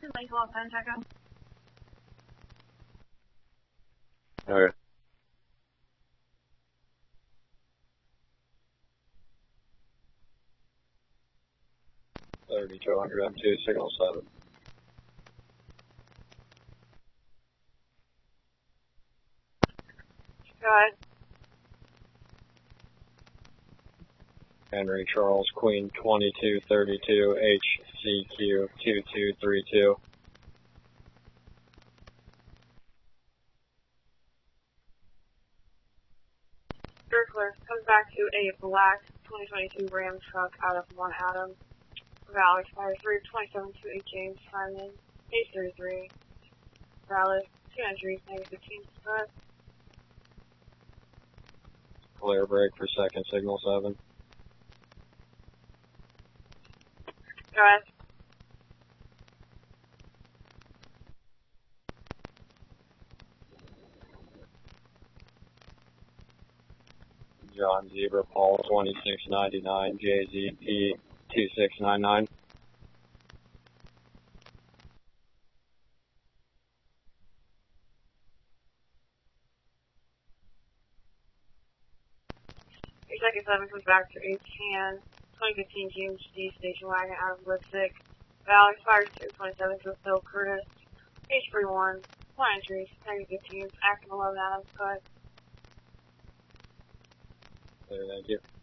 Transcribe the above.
Lake Los Angeles. Okay. Thirty 200 M2 signal 7. Go ahead. Henry Charles Queen 2232 HCQ 2232. Circler comes back to a black 2022 Ram truck out of 1 Adam. Valid fire 327 to a James Simon, H33. Valid, 2 entries, negative 15 stress. Clear break for second signal 7. Go ahead. John Zebra Paul 2699 JZP 2699. Your second 7 comes back to a tan 2015 GMC station wagon out of Lipstick. Valid fire 227 to a Phil Curtis, H31. 1 entries, negative 15, active 11 Adams, go ahead. Clear, thank you.